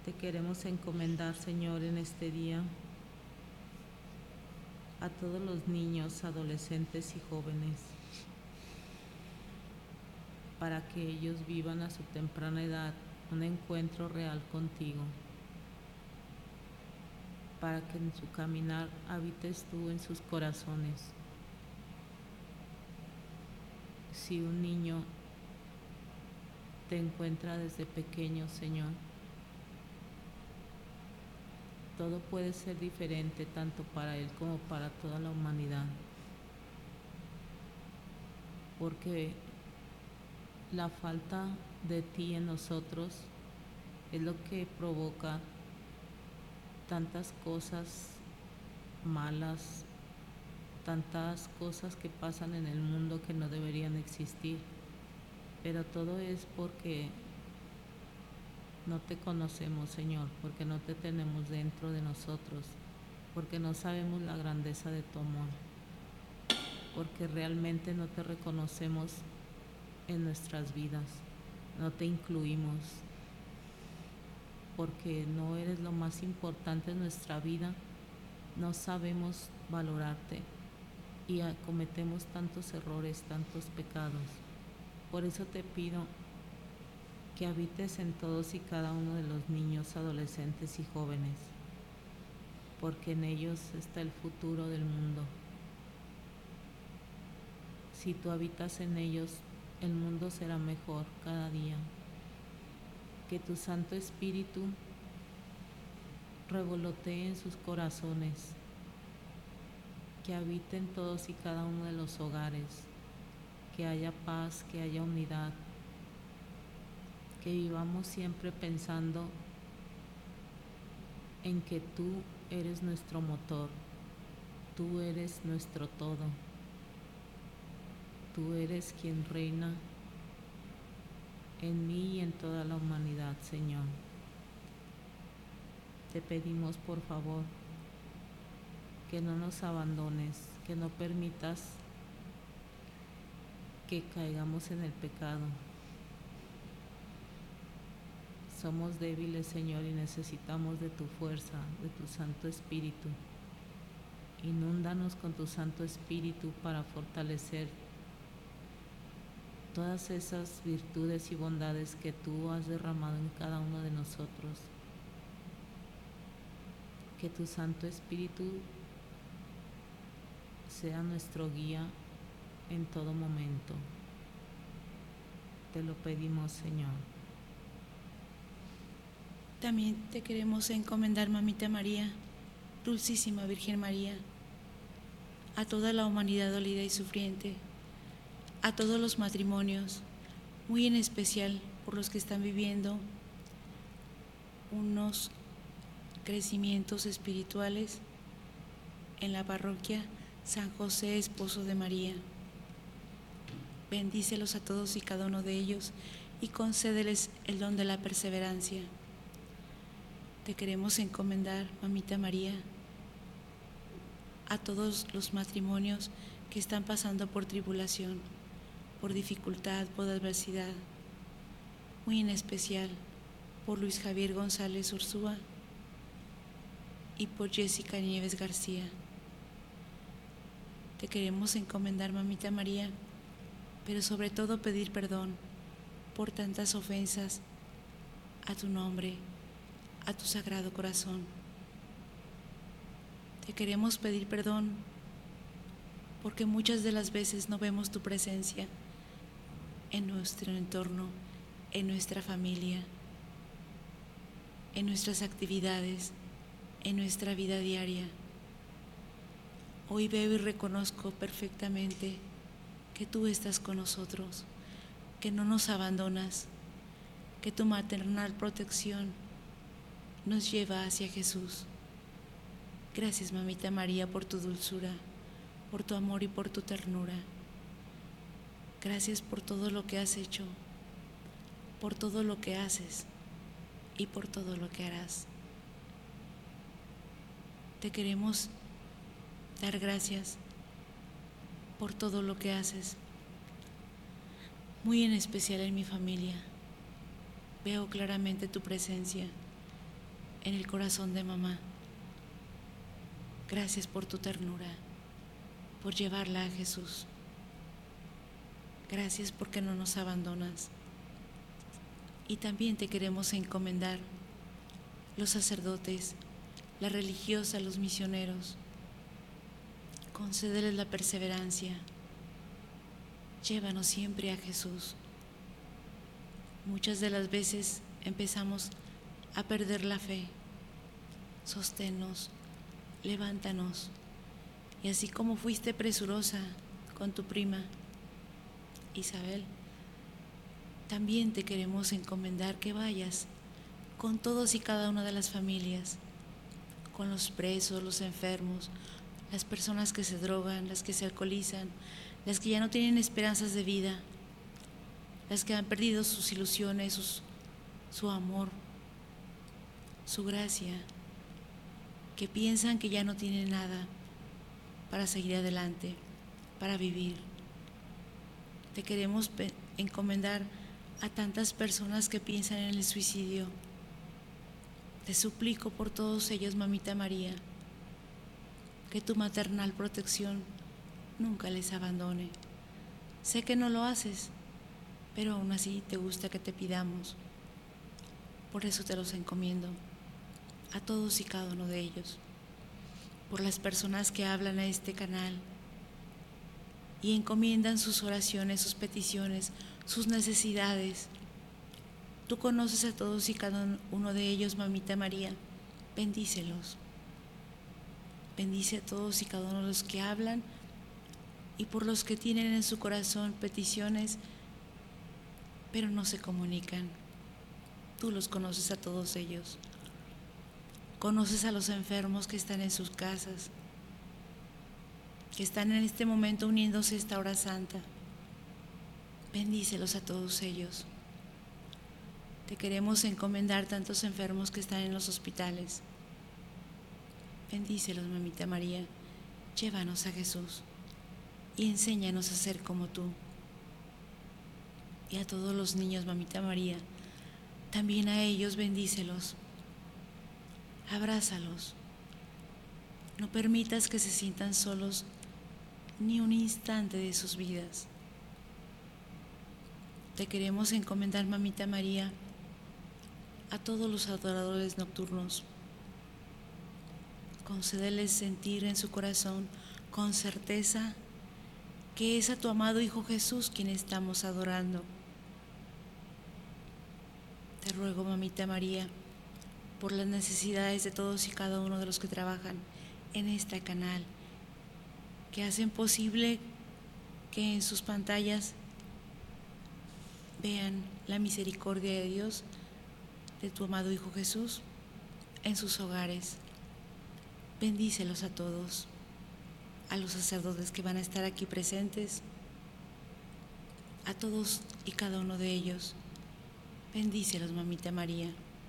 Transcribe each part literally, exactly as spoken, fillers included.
Te queremos encomendar, Señor, en este día a todos los niños, adolescentes y jóvenes, para que ellos vivan a su temprana edad un encuentro real contigo, para que en su caminar habites tú en sus corazones. Si un niño te encuentra desde pequeño, Señor, todo puede ser diferente tanto para él como para toda la humanidad, porque la falta de ti en nosotros es lo que provoca tantas cosas malas, tantas cosas que pasan en el mundo que no deberían existir, pero todo es porque no te conocemos, Señor, porque no te tenemos dentro de nosotros, porque no sabemos la grandeza de tu amor, porque realmente no te reconocemos en nuestras vidas, no te incluimos, porque no eres lo más importante en nuestra vida, no sabemos valorarte y cometemos tantos errores, tantos pecados. Por eso te pido que habites en todos y cada uno de los niños, adolescentes y jóvenes, porque en ellos está el futuro del mundo. Si tú habitas en ellos, el mundo será mejor cada día. Que tu Santo Espíritu revolotee en sus corazones, que habite en todos y cada uno de los hogares, que haya paz, que haya unidad, que vivamos siempre pensando en que tú eres nuestro motor, tú eres nuestro todo, tú eres quien reina en mí y en toda la humanidad, Señor. Te pedimos, por favor, que no nos abandones, que no permitas que caigamos en el pecado. Somos débiles, Señor, y necesitamos de tu fuerza, de tu Santo Espíritu. Inúndanos con tu Santo Espíritu para fortalecer todas esas virtudes y bondades que tú has derramado en cada uno de nosotros. Que tu Santo Espíritu sea nuestro guía en todo momento. Te lo pedimos, Señor. También te queremos encomendar, Mamita María, Dulcísima Virgen María, a toda la humanidad dolida y sufriente, a todos los matrimonios, muy en especial por los que están viviendo unos crecimientos espirituales en la parroquia San José, Esposo de María. Bendícelos a todos y cada uno de ellos y concédeles el don de la perseverancia. Te queremos encomendar, Mamita María, a todos los matrimonios que están pasando por tribulación, por dificultad, por adversidad, muy en especial por Luis Javier González Ursúa y por Jessica Nieves García. Te queremos encomendar, Mamita María, pero sobre todo pedir perdón por tantas ofensas a tu nombre, a tu sagrado corazón. Te queremos pedir perdón porque muchas de las veces no vemos tu presencia en nuestro entorno, en nuestra familia, en nuestras actividades, en nuestra vida diaria. Hoy veo y reconozco perfectamente que tú estás con nosotros, que no nos abandonas, que tu maternal protección nos lleva hacia Jesús. Gracias, Mamita María, por tu dulzura, por tu amor y por tu ternura. Gracias por todo lo que has hecho, por todo lo que haces y por todo lo que harás. Te queremos dar gracias por todo lo que haces, muy en especial en mi familia. Veo claramente tu presencia, en el corazón de mamá. Gracias por tu ternura, por llevarla a Jesús. Gracias porque no nos abandonas. Y también te queremos encomendar los sacerdotes, la religiosa, los misioneros. Concédeles la perseverancia. Llévanos siempre a Jesús. Muchas de las veces empezamos a perder la fe. Sosténnos, levántanos. Y así como fuiste presurosa con tu prima Isabel, también te queremos encomendar que vayas con todos y cada una de las familias, con los presos, los enfermos, las personas que se drogan, las que se alcoholizan, las que ya no tienen esperanzas de vida, las que han perdido sus ilusiones, sus, su amor, su gracia, que piensan que ya no tienen nada para seguir adelante, para vivir. Te queremos encomendar a tantas personas que piensan en el suicidio. Te suplico por todos ellos, Mamita María, que tu maternal protección nunca les abandone. Sé que no lo haces, pero aún así te gusta que te pidamos. Por eso te los encomiendo, a todos y cada uno de ellos, por las personas que hablan a este canal y encomiendan sus oraciones, sus peticiones, sus necesidades. Tú conoces a todos y cada uno de ellos, Mamita María. Bendícelos. Bendice a todos y cada uno de los que hablan y por los que tienen en su corazón peticiones, pero no se comunican. Tú los conoces a todos ellos. Conoces a los enfermos que están en sus casas, que están en este momento uniéndose a esta hora santa. Bendícelos a todos ellos. Te queremos encomendar tantos enfermos que están en los hospitales. Bendícelos, Mamita María. Llévanos a Jesús y enséñanos a ser como tú. Y a todos los niños, Mamita María, también a ellos bendícelos. Abrázalos. No permitas que se sientan solos ni un instante de sus vidas. Te queremos encomendar, Mamita María, a todos los adoradores nocturnos. Concédeles sentir en su corazón con certeza que es a tu amado Hijo Jesús quien estamos adorando. Te ruego, Mamita María, por las necesidades de todos y cada uno de los que trabajan en este canal, que hacen posible que en sus pantallas vean la misericordia de Dios, de tu amado Hijo Jesús, en sus hogares. Bendícelos a todos, a los sacerdotes que van a estar aquí presentes, a todos y cada uno de ellos. Bendícelos, Mamita María.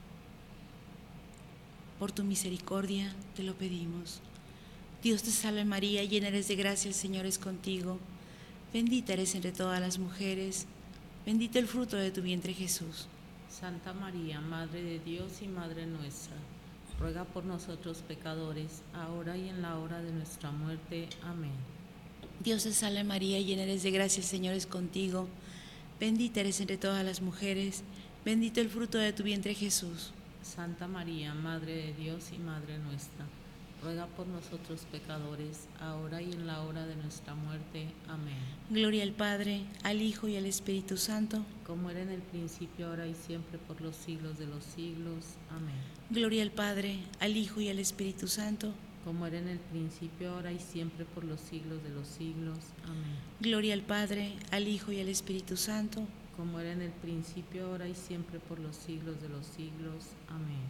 Por tu misericordia te lo pedimos. Dios te salve María, llena eres de gracia, el Señor es contigo. Bendita eres entre todas las mujeres, bendito el fruto de tu vientre Jesús. Santa María, Madre de Dios y Madre nuestra, ruega por nosotros pecadores, ahora y en la hora de nuestra muerte. Amén. Dios te salve María, llena eres de gracia, el Señor es contigo. Bendita eres entre todas las mujeres, bendito el fruto de tu vientre Jesús. Santa María, Madre de Dios y Madre nuestra, ruega por nosotros pecadores, ahora y en la hora de nuestra muerte. Amén. Gloria al Padre, al Hijo y al Espíritu Santo, como era en el principio, ahora y siempre, por los siglos de los siglos. Amén. Gloria al Padre, al Hijo y al Espíritu Santo, como era en el principio, ahora y siempre, por los siglos de los siglos. Amén. Gloria al Padre, al Hijo y al Espíritu Santo, como era en el principio, ahora y siempre, por los siglos de los siglos. Amén.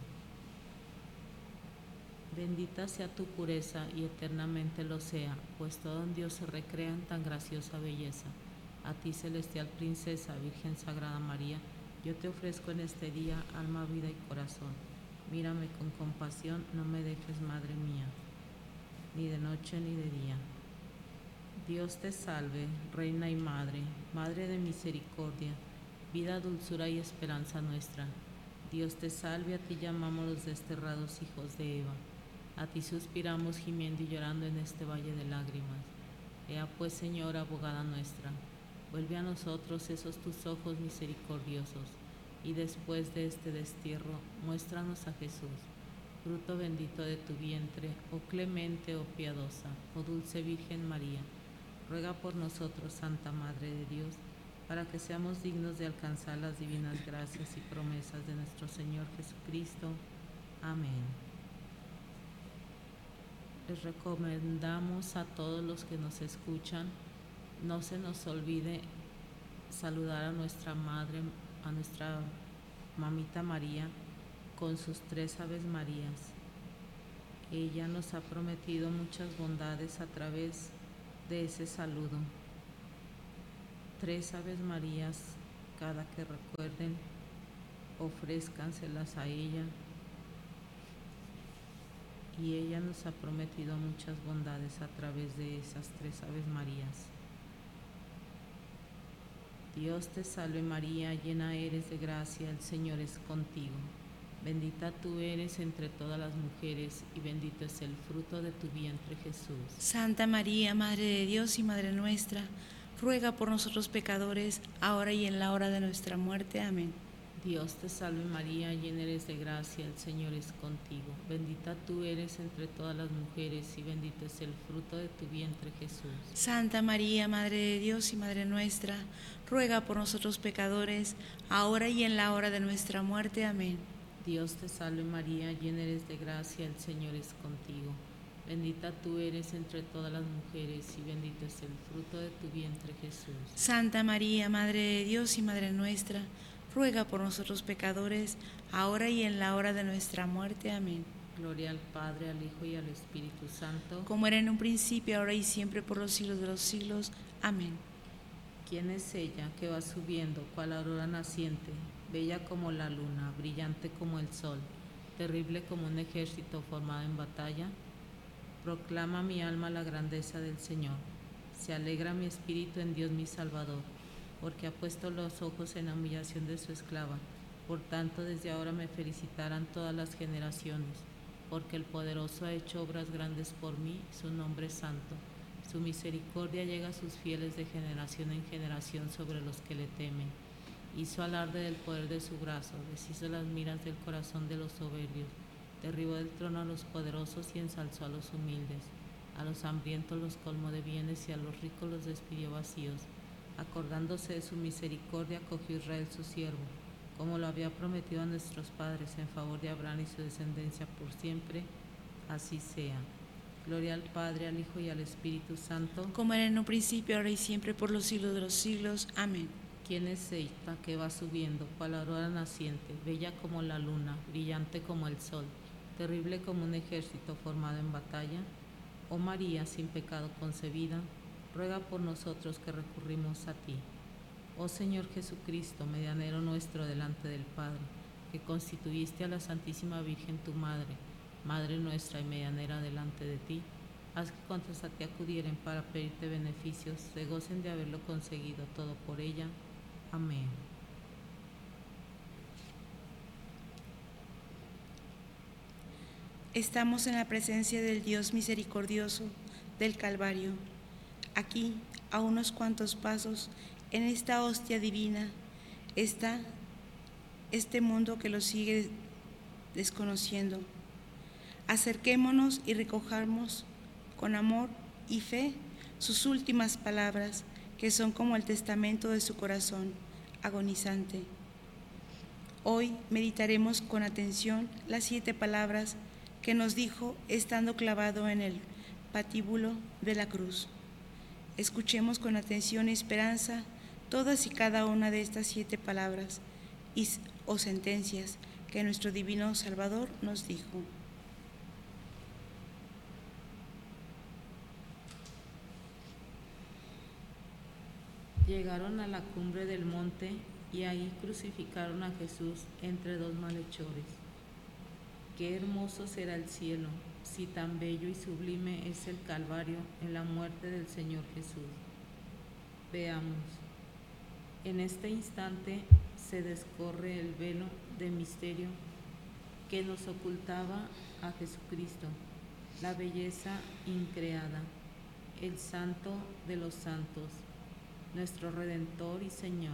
Bendita sea tu pureza y eternamente lo sea, pues todo en Dios se recrea en tan graciosa belleza. A ti, celestial princesa, Virgen Sagrada María, yo te ofrezco en este día alma, vida y corazón. Mírame con compasión, no me dejes, Madre mía, ni de noche ni de día. Dios te salve, Reina y Madre, Madre de misericordia, vida, dulzura y esperanza nuestra. Dios te salve, a ti llamamos los desterrados hijos de Eva. A ti suspiramos gimiendo y llorando en este valle de lágrimas. Ea pues, Señora, abogada nuestra, vuelve a nosotros esos tus ojos misericordiosos, y después de este destierro, muéstranos a Jesús, fruto bendito de tu vientre, oh clemente, oh piadosa, oh dulce Virgen María. Ruega por nosotros, Santa Madre de Dios, para que seamos dignos de alcanzar las divinas gracias y promesas de nuestro Señor Jesucristo. Amén. Les recomendamos a todos los que nos escuchan, no se nos olvide saludar a nuestra Madre, a nuestra Mamita María, con sus tres Aves Marías. Ella nos ha prometido muchas bondades a través de ese saludo. Tres Aves Marías, cada que recuerden, ofrézcanselas a ella. Y ella nos ha prometido muchas bondades a través de esas tres Aves Marías. Dios te salve María, llena eres de gracia, el Señor es contigo. Bendita tú eres entre todas las mujeres, y bendito es el fruto de tu vientre, Jesús. Santa María, Madre de Dios y Madre nuestra, ruega por nosotros pecadores, ahora y en la hora de nuestra muerte. Amén. Dios te salve María, llena eres de gracia, el Señor es contigo. Bendita tú eres entre todas las mujeres, y bendito es el fruto de tu vientre, Jesús. Santa María, Madre de Dios y Madre nuestra, ruega por nosotros pecadores, ahora y en la hora de nuestra muerte. Amén. Dios te salve María, llena eres de gracia, el Señor es contigo. Bendita tú eres entre todas las mujeres, y bendito es el fruto de tu vientre, Jesús. Santa María, Madre de Dios y Madre nuestra, ruega por nosotros pecadores, ahora y en la hora de nuestra muerte. Amén. Gloria al Padre, al Hijo y al Espíritu Santo. Como era en un principio, ahora y siempre, por los siglos de los siglos. Amén. ¿Quién es ella que va subiendo cual aurora naciente, bella como la luna, brillante como el sol, terrible como un ejército formado en batalla? Proclama mi alma la grandeza del Señor. Se alegra mi espíritu en Dios mi Salvador, porque ha puesto los ojos en la humillación de su esclava. Por tanto, desde ahora me felicitarán todas las generaciones, porque el Poderoso ha hecho obras grandes por mí, su nombre es santo. Su misericordia llega a sus fieles de generación en generación sobre los que le temen. Hizo alarde del poder de su brazo, deshizo las miras del corazón de los soberbios, derribó del trono a los poderosos y ensalzó a los humildes. A los hambrientos los colmó de bienes y a los ricos los despidió vacíos. Acordándose de su misericordia, acogió Israel su siervo, como lo había prometido a nuestros padres, en favor de Abraham y su descendencia por siempre. Así sea. Gloria al Padre, al Hijo y al Espíritu Santo. Como era en un principio, ahora y siempre, por los siglos de los siglos. Amén. ¿Quién es esta que va subiendo, cual aurora naciente, bella como la luna, brillante como el sol, terrible como un ejército formado en batalla? Oh María, sin pecado concebida, ruega por nosotros que recurrimos a ti. Oh Señor Jesucristo, medianero nuestro delante del Padre, que constituiste a la Santísima Virgen tu Madre, Madre nuestra y medianera delante de ti, haz que cuantos a ti acudieren para pedirte beneficios se gocen de haberlo conseguido todo por ella. Amén. Estamos en la presencia del Dios misericordioso del Calvario. Aquí, a unos cuantos pasos, en esta hostia divina, está este mundo que lo sigue desconociendo. Acerquémonos y recojamos con amor y fe sus últimas palabras, que son como el testamento de su corazón agonizante. Hoy meditaremos con atención las siete palabras que nos dijo estando clavado en el patíbulo de la cruz. Escuchemos con atención y esperanza todas y cada una de estas siete palabras y, o sentencias que nuestro divino Salvador nos dijo. Llegaron a la cumbre del monte y ahí crucificaron a Jesús entre dos malhechores. Qué hermoso será el cielo, si tan bello y sublime es el Calvario en la muerte del Señor Jesús. Veamos. En este instante se descorre el velo de misterio que nos ocultaba a Jesucristo, la belleza increada, el santo de los santos, nuestro Redentor y Señor.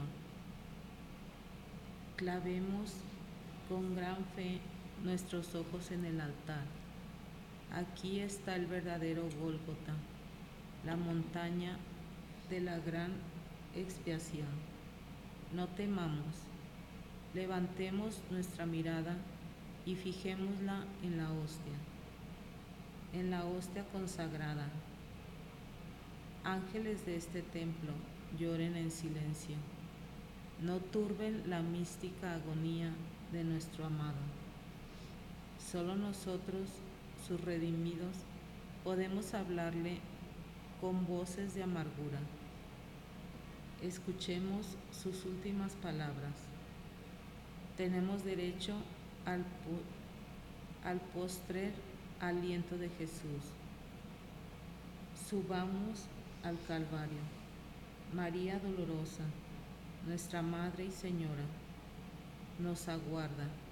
Clavemos con gran fe nuestros ojos en el altar. Aquí está el verdadero Gólgota, la montaña de la gran expiación. No temamos, levantemos nuestra mirada y fijémosla en la hostia, en la hostia consagrada. Ángeles de este templo, lloren en silencio, no turben la mística agonía de nuestro amado. Solo nosotros, sus redimidos, podemos hablarle con voces de amargura. Escuchemos sus últimas palabras. Tenemos derecho al, al postrer aliento de Jesús. Subamos al Calvario. María dolorosa, nuestra Madre y Señora, nos aguarda.